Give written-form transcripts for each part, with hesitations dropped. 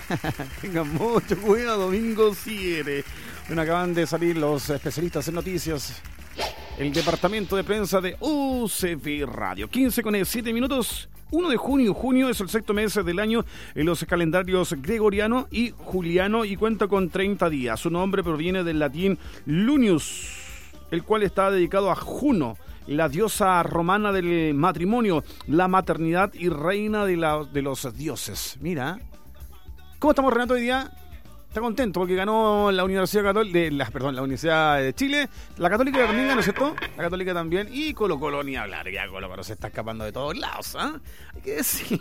Tengan mucho cuidado, domingo 7. Bueno, acaban de salir los especialistas en noticias. El departamento de prensa de UCB Radio. 15:07. 1 de junio. Junio es el sexto mes del año en los calendarios gregoriano y juliano y cuenta con 30 días. Su nombre proviene del latín Lunius, el cual está dedicado a Juno, la diosa romana del matrimonio, la maternidad y reina de los dioses. Mira, ¿cómo estamos, Renato, hoy día? Está contento porque ganó la Universidad Católica, la Universidad de Chile, la Católica también ganó, ¿cierto? La Católica también, y Colo-Colo ni hablar, ya Colo-Colo se está escapando de todos lados, ¿ah? Hay que decir.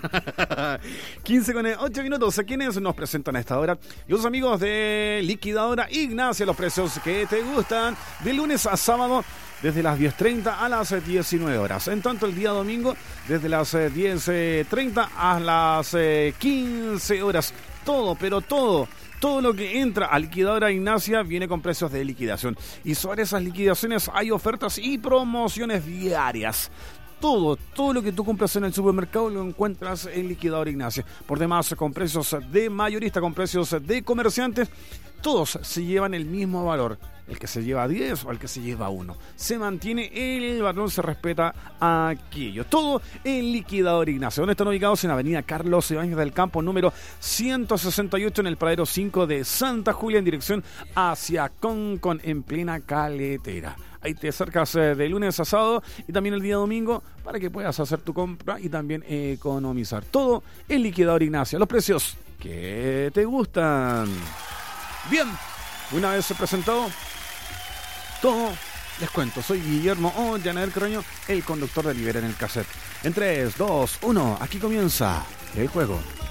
15:08. ¿Quiénes nos presentan a esta hora? Los amigos de Liquidadora Ignacia, los precios que te gustan, de lunes a sábado, desde las 10:30 a las 19 horas. En tanto, el día domingo, desde las 10:30 a las 15 horas. Todo, pero todo lo que entra a Liquidadora Ignacia viene con precios de liquidación. Y sobre esas liquidaciones hay ofertas y promociones diarias. Todo lo que tú compras en el supermercado lo encuentras en Liquidadora Ignacia. Por demás, con precios de mayorista, con precios de comerciantes, todos se llevan el mismo valor. El que se lleva 10 o el que se lleva 1. Se mantiene el valor, se respeta aquello. Todo en Liquidador Ignacio. Donde están ubicados en Avenida Carlos Ibáñez del Campo, número 168, en el Paradero 5 de Santa Julia, en dirección hacia Concon, en plena Caletera. Ahí te acercas de lunes a sábado y también el día domingo para que puedas hacer tu compra y también economizar. Todo en Liquidador Ignacio. Los precios que te gustan. Bien, una vez presentado todo, les cuento. Soy Guillermo Ollaner Carreño, el conductor de Libera en el Cassette. En 3, 2, 1, aquí comienza el juego.